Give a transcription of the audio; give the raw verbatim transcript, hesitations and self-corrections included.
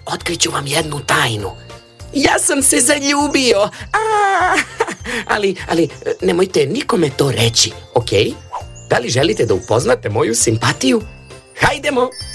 otkriću vam jednu tajnu. Ja sam se zaljubio. A, ali, ali nemojte nikome to reći, ok? Da li želite da upoznate moju simpatiju? Hajdemo!